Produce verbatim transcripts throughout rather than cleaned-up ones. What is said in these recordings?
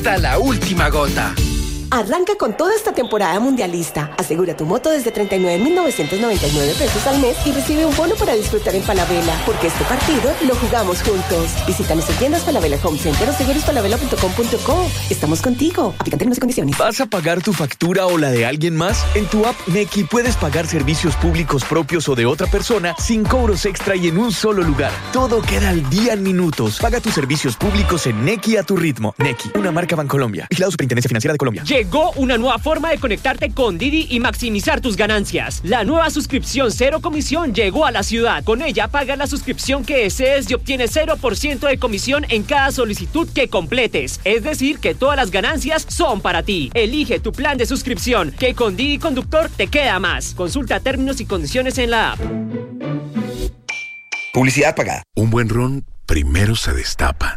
Hasta la última gota. Arranca con toda esta temporada mundialista. Asegura tu moto desde treinta y nueve mil novecientos noventa y nueve pesos al mes y recibe un bono para disfrutar en Falabella, porque este partido lo jugamos juntos. Visita nuestras tiendas Falabella Home Center o seguros falabella punto com punto co. Estamos contigo. Aplican términos y condiciones. ¿Vas a pagar tu factura o la de alguien más? En tu app Nequi puedes pagar servicios públicos propios o de otra persona sin cobros extra y en un solo lugar. Todo queda al día en minutos. Paga tus servicios públicos en Nequi a tu ritmo. Nequi, una marca Bancolombia. Vigilado Superintendencia Financiera de Colombia. Llegó una nueva forma de conectarte con Didi y maximizar tus ganancias. La nueva suscripción cero comisión llegó a la ciudad. Con ella pagas la suscripción que desees y obtienes cero por ciento de comisión en cada solicitud que completes. Es decir, que todas las ganancias son para ti. Elige tu plan de suscripción, que con Didi Conductor te queda más. Consulta términos y condiciones en la app. Publicidad pagada. Un buen ron primero se destapa.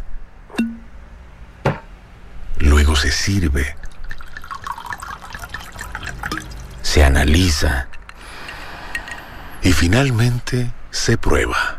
Luego se sirve. Se analiza y finalmente se prueba.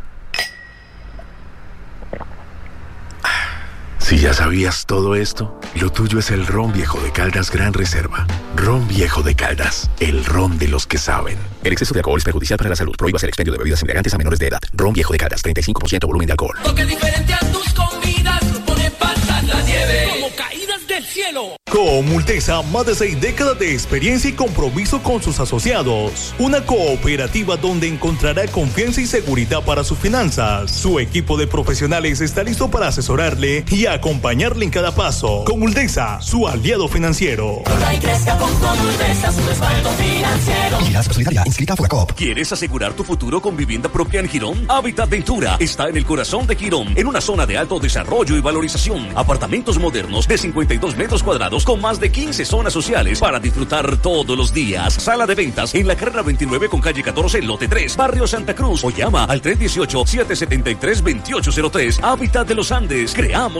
Si ya sabías todo esto, lo tuyo es el Ron Viejo de Caldas Gran Reserva. Ron Viejo de Caldas, el ron de los que saben. El exceso de alcohol es perjudicial para la salud. Prohíbas el expendio de bebidas embriagantes a menores de edad. Ron Viejo de Caldas, treinta y cinco por ciento volumen de alcohol. Porque diferente a tus comidas, pone pasas la nieve como caídas del cielo. Con Multesa, más de seis décadas de experiencia y compromiso con sus asociados. Una cooperativa donde encontrará confianza y seguridad para sus finanzas. Su equipo de profesionales está listo para asesorarle y acompañarle en cada paso. Con Multesa, su aliado financiero. Y crezca con Multesa, su respaldo financiero. Vigilanza Solidaria, inscrita a Fogacop. ¿Quieres asegurar tu futuro con vivienda propia en Girón? Habitat Ventura está en el corazón de Girón, en una zona de alto desarrollo y valorización. Apartamentos modernos de cincuenta y dos metros cuadrados con más de quince zonas sociales para disfrutar todos los días. Sala de ventas en la carrera veintinueve con calle catorce, lote tres, barrio Santa Cruz. O llama al tres uno ocho, siete siete tres, dos ocho cero tres. Hábitat de los Andes. Creamos